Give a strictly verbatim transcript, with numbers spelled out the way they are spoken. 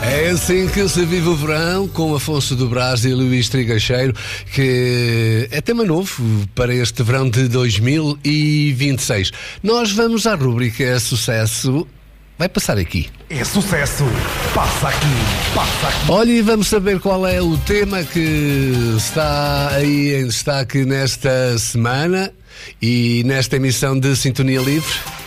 É assim que se vive o verão, com Afonso do Brás e Luís Trigacheiro, que é tema novo para este verão de dois mil e vinte e seis. Nós vamos à rúbrica É Sucesso. Vai passar aqui. É sucesso. Passa aqui. Passa aqui. Olha, e vamos saber qual é o tema que está aí em destaque nesta semana e nesta emissão de Sintonia Livre.